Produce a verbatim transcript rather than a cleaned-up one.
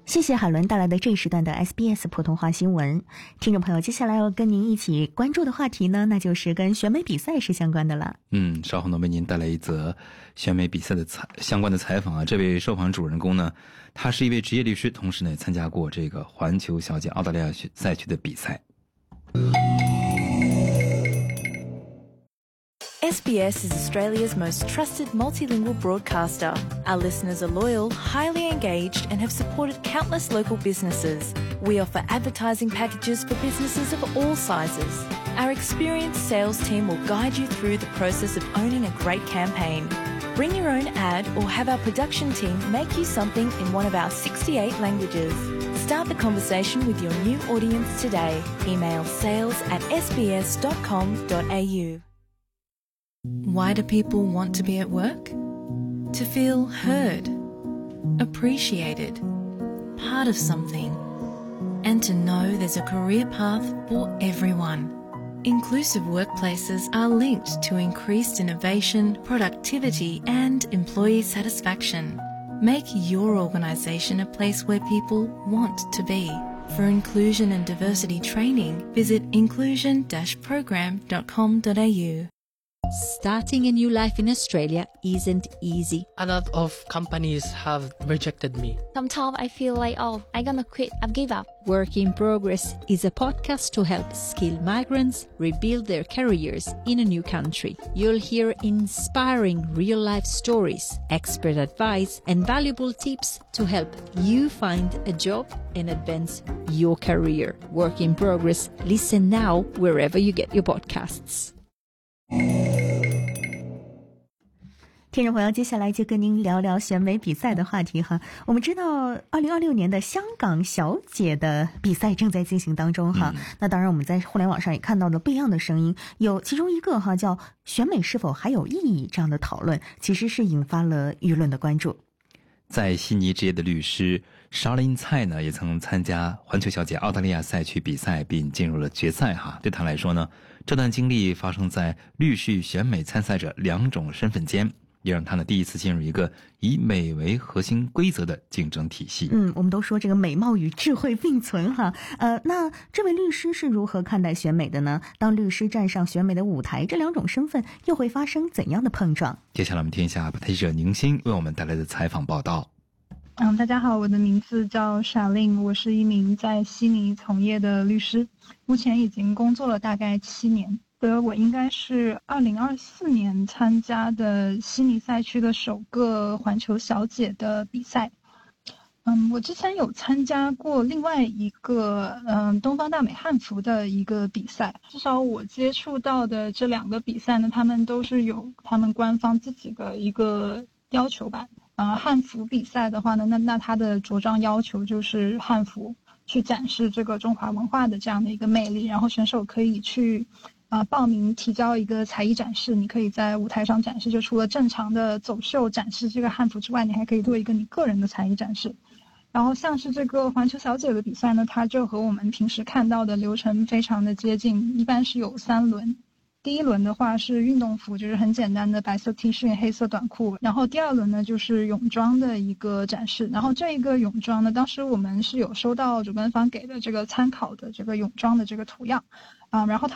谢谢海伦带来的这一时段的 S B S 普通话新闻。听众朋友，接下来要跟您一起关注的话题呢，那就是跟选美比赛是相关的了。 嗯，稍后呢为您带来一则选美比赛的采相关的采访啊。这位受访主人公呢，他是一位职业律师，同时呢也参加过这个环球小姐澳大利亚赛区的比赛。 S B S is Australia's most trusted multilingual broadcaster. Our listeners are loyal, highly engaged, and have supported countless local businesses. We offer advertising packages for businesses of all sizes. Our experienced sales team will guide you through the process of owning a great campaign. Bring your own ad or have our production team make you something in one of our sixty-eight languages. Start the conversation with your new audience today. Email sales at s b s dot com dot a u. Why do people want to be at work? To feel heard, appreciated, part of something, and to know there's a career path for everyone. Inclusive workplaces are linked to increased innovation, productivity, and employee satisfaction. Make your organisation a place where people want to be. For inclusion and diversity training, visit inclusion dash program dot com dot a u. Starting a new life in Australia isn't easy. A lot of companies have rejected me. Sometimes I feel like, oh, I'm gonna quit, I've give up. Work in Progress is a podcast to help skilled migrants rebuild their careers in a new country. You'll hear inspiring real-life stories, expert advice, and valuable tips to help you find a job and advance your career. Work in Progress. Listen now wherever you get your podcasts. 听众朋友，接下来就跟您聊聊选美比赛的话题哈。我们知道二零二六年的香港小姐的比赛正在进行当中哈、嗯、那当然我们在互联网上也看到了不一样的声音，有其中一个哈叫选美是否还有意义这样的讨论，其实是引发了舆论的关注。 在悉尼职业的律师沙林蔡呢，也曾参加环球小姐澳大利亚赛区比赛并进入了决赛哈。对他来说呢，这段经历发生在律师与选美参赛者两种身份间，也让他呢第一次进入一个以美为核心规则的竞争体系。 嗯，我们都说这个美貌与智慧并存哈。呃，那这位律师是如何看待选美的呢？当律师站上选美的舞台，这两种身份又会发生怎样的碰撞？ 接下来我们听一下记者宁欣为我们带来的采访报道。 嗯，大家好，我的名字叫傻令，我是一名在悉尼从业的律师，目前已经工作了大概七年。的我应该是二零二四年参加的悉尼赛区的首个环球小姐的比赛。嗯，我之前有参加过另外一个嗯东方大美汉服的一个比赛，至少我接触到的这两个比赛呢，他们都是有他们官方自己的一个要求吧。呃，汉服比赛的话呢，那那它的着装要求就是汉服去展示这个中华文化的这样的一个魅力，然后选手可以去呃报名提交一个才艺展示，你可以在舞台上展示，就除了正常的走秀展示这个汉服之外，你还可以做一个你个人的才艺展示。然后像是这个环球小姐的比赛呢，它就和我们平时看到的流程非常的接近，一般是有三轮。第一轮的话是运动服，就是很简单的白色 T 恤、黑色短裤。然后第二轮呢就是泳装的一个展示。然后这一个泳装呢，当时我们是有收到主办方给的这个参考的这个泳装的这个图样，啊、呃，然后它